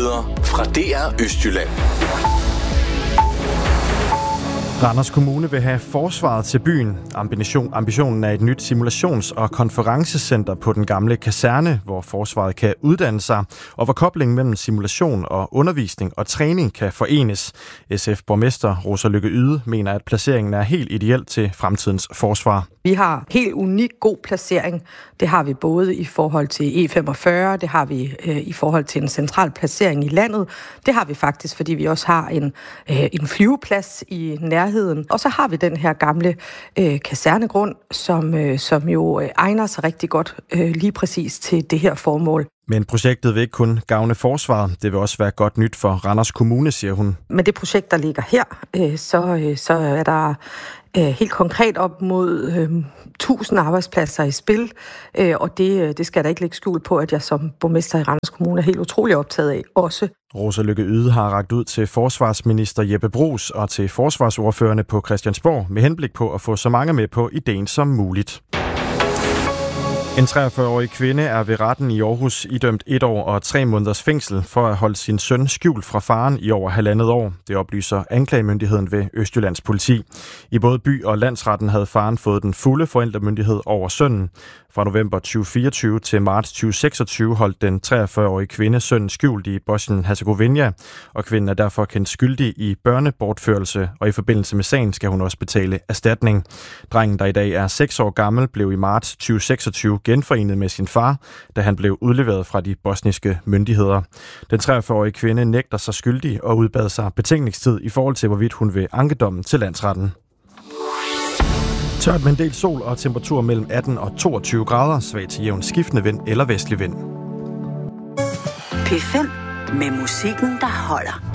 Nyheder fra DR Østjylland. Randers Kommune vil have forsvaret til byen. Ambitionen er et nyt simulations- og konferencecenter på den gamle kaserne, hvor forsvaret kan uddanne sig, og hvor koblingen mellem simulation og undervisning og træning kan forenes. SF-borgmester Rosa Lykke Yde mener, at placeringen er helt ideel til fremtidens forsvar. Vi har helt unik god placering. Det har vi både i forhold til E45, det har vi i forhold til en central placering i landet. Det har vi faktisk, fordi vi også har en flyveplads i nærheden. Og så har vi den her gamle kasernegrund, som jo egner sig rigtig godt lige præcis til det her formål. Men projektet vil ikke kun gavne forsvaret. Det vil også være godt nyt for Randers Kommune, siger hun. Med det projekt, der ligger her, så er der helt konkret op mod 1000 arbejdspladser i spil. Og det skal der ikke lægge skjul på, at jeg som borgmester i Randers Kommune er helt utrolig optaget af også. Rosa Lykke Yde har rakt ud til forsvarsminister Jeppe Bruus og til forsvarsordførerne på Christiansborg med henblik på at få så mange med på ideen som muligt. En 43-årig kvinde er ved retten i Aarhus idømt 1 år og 3 måneders fængsel for at holde sin søn skjult fra faren i over 1,5 år. Det oplyser anklagemyndigheden ved Østjyllands politi. I både by- og landsretten havde faren fået den fulde forældremyndighed over sønnen. Fra november 2024 til marts 2026 holdt den 43-årige kvinde sønnen skjult i Bosnien-Hercegovina, og kvinden er derfor kendt skyldig i børnebortførelse, og i forbindelse med sagen skal hun også betale erstatning. Drengen, der i dag er 6 år gammel, blev i marts 2026 genforenet med sin far, da han blev udleveret fra de bosniske myndigheder. Den 43-årige kvinde nægter sig skyldig og udbad sig betænkningstid i forhold til, hvorvidt hun vil anke dommen til landsretten. Tørt med en del sol og temperatur mellem 18 og 22 grader, svag til jævn skiftende vind eller vestlig vind. P5 med musikken, der holder.